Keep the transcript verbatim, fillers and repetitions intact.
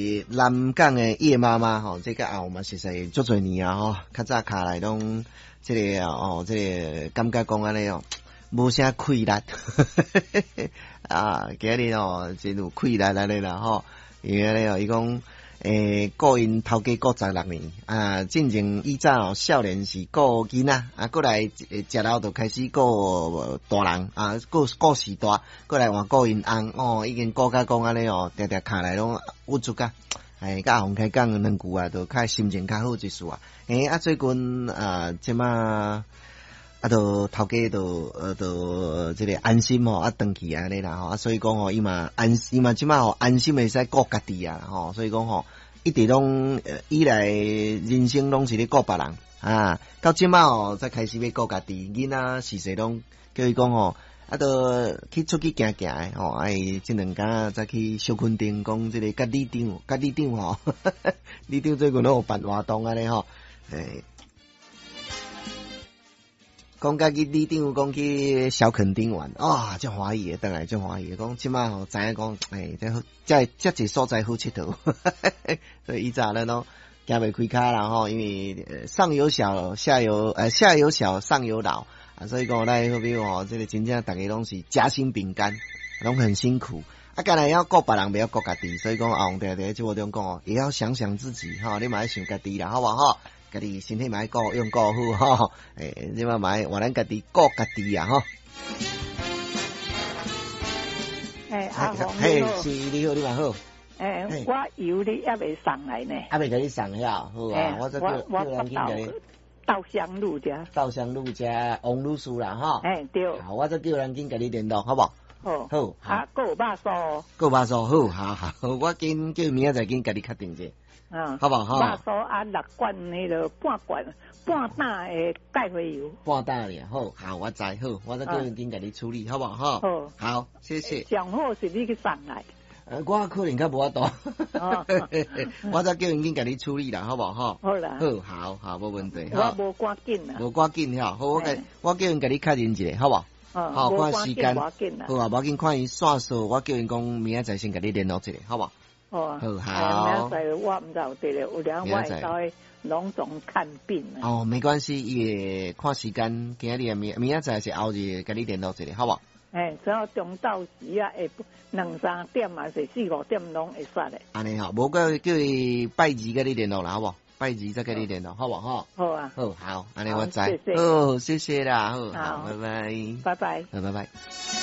南港的叶妈妈吼，这个后嘛实在足侪年啊吼，较早卡来拢这个哦，这个感觉讲安尼哦，无啥气力啊，今日哦真有气力安尼啦吼，因为咧哦，伊讲诶，顾因头家顾十六年啊，进前以早少年时顾囡仔啊，过来食老就开始顾大人啊，顾顾时大，过来换顾因翁哦，已经顾甲讲安尼哦，定定卡来拢郁足甲。哎，甲洪开讲两句啊，就较心情较好一丝啊。哎，啊，最近啊，即马啊，都头家都呃，都即个安心吼，啊，回去安尼啦吼，啊，所以讲吼，伊嘛安，伊嘛即马吼安心会使顾家己啊，吼，所以讲吼，一直拢呃，以来人生拢是咧顾别人啊，到即马吼，才开始要顾家己，囡仔时势拢叫伊讲吼。啊，都去出去行行诶，吼，哎，这两家再去小垦丁，讲这个甲里长，甲里长吼，里长最近拢有办活动安尼吼，诶，讲甲去里长讲去小垦丁玩，啊，真欢喜诶，当然真欢喜，讲即马吼知影讲，诶，这好，这这一所在好佚佗，所以以前咱拢行袂开骹啦吼，因为上有小，下有呃下有小，上有老。啊，所以讲咱好比如吼，这个真正大家拢是夹心饼干，拢很辛苦。啊，干来要顾别人，不要顾家己。所以讲啊，王爹爹即我中讲哦，也要想想自己哈，你嘛要想家己啦，好不好？家己身体嘛要顾，用顾好哈。诶，即嘛嘛要换咱家己顾家己啊哈。 诶，阿红嘿，是你好，你嘛好。 诶，我油你还未送来呢。 还未甲你送了，好啊，我这叫叫人去甲你。 稻香路家， 稻香路家王律师啦，哈。 哎，对。 好，我再叫人紧甲你联络，好不好？ 好。 好。 啊，够有肉酥。 够肉酥，好，好，好，我紧叫明仔载紧甲你确定者。嗯。好不好？ 肉酥啊，六罐那个半罐半担的钙肥油。 半担的，好，好，我知，好，我再叫人紧甲你处理，好不好？好。好，谢谢。 上好是你去送来。 呃，我可能较无法度，我再叫人紧甲你处理啦，好不好？ 好啦， 好，好，好，无问题。 我无赶紧啦， 无赶紧哈，好，我甲我叫人甲你确认一下，好不好？好，看时间，好啊，无要紧，看伊线数，我叫人讲明仔载先甲你联络一下，好不好？ 好， 好，好。 明仔载我唔知有得咧，有两我在隆重看病。 哦，没关系，也看时间，今日明明仔载是后日甲你联络一下，好不好？ 诶，只要中昼时啊，下两三点啊，是四五点拢会煞咧。 安尼好，无个叫伊拜二甲你联络啦，好不？拜二再甲你联络，好不好？ 好啊， 好，好，安尼我知，好，谢谢啦，好，好，拜拜， 拜拜， 拜拜。